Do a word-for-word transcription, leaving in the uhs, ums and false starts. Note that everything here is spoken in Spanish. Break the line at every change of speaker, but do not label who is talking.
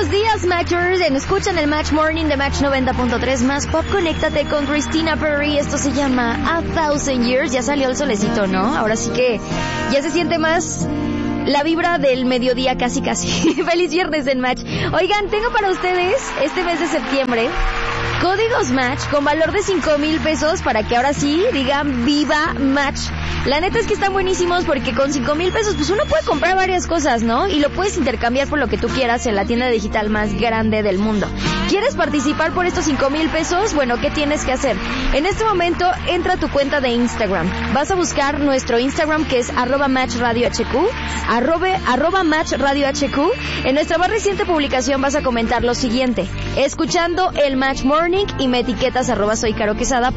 buenos días, Matchers. Escuchan el Match Morning de Match noventa punto tres más Pop. Conéctate con Christina Perry. Esto se llama A Thousand Years. Ya salió el solecito, ¿no? Ahora sí que ya se siente más la vibra del mediodía, casi casi. Feliz viernes en Match. Oigan, tengo para ustedes este mes de septiembre códigos Match con valor de cinco mil pesos para que ahora sí digan viva Match. La neta es que están buenísimos porque con cinco mil pesos pues uno puede comprar varias cosas, ¿no? Y lo puedes intercambiar por lo que tú quieras en la tienda digital más grande del mundo. ¿Quieres participar por estos cinco mil pesos? Bueno, ¿qué tienes que hacer? En este momento entra a tu cuenta de Instagram. Vas a buscar nuestro Instagram, que es arroba Match Radio H Q, arroba, arroba Match Radio H Q. En nuestra más reciente publicación vas a comentar lo siguiente: escuchando el Match Morning, y me etiquetas arroba soy Caro Quesada